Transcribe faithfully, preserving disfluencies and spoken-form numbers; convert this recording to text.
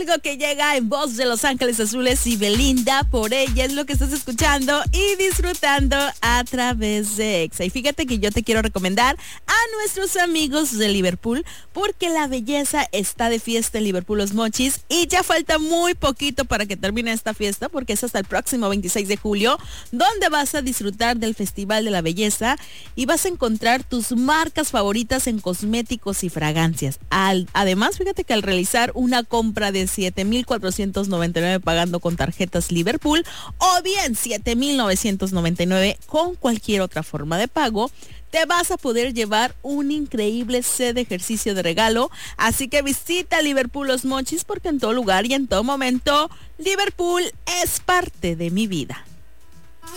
algo que llega en voz de Los Ángeles Azules y Belinda. Por ella es lo que estás escuchando y disfrutando a través de Exa. Y fíjate que yo te quiero recomendar a nuestros amigos de Liverpool, porque la belleza está de fiesta en Liverpool Los Mochis y ya falta muy poquito para que termine esta fiesta, porque es hasta el próximo veintiséis de julio, donde vas a disfrutar del Festival de la Belleza y vas a encontrar tus marcas favoritas en cosméticos y fragancias. Al, además, fíjate que al realizar una compra de siete mil cuatrocientos noventa y nueve pagando con tarjetas Liverpool o bien siete mil novecientos noventa y nueve con cualquier otra forma de pago, te vas a poder llevar un increíble set de ejercicio de regalo. Así que visita Liverpool Los Mochis, porque en todo lugar y en todo momento, Liverpool es parte de mi vida.